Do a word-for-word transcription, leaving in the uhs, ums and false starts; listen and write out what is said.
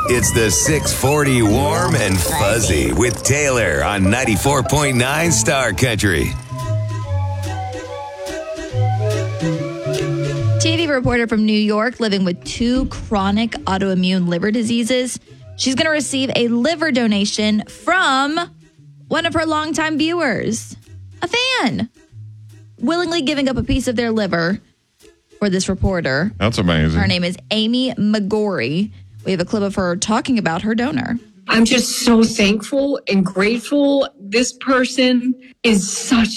It's the six forty Warm and Fuzzy with Taylor on ninety-four point nine Star Country. T V reporter from New York living with two chronic autoimmune liver diseases. She's going to receive a liver donation from one of her longtime viewers, a fan, willingly giving up a piece of their liver for this reporter. That's amazing. Her name is Amy McGorry. We have a clip of her talking about her donor. I'm just so thankful and grateful. This person is such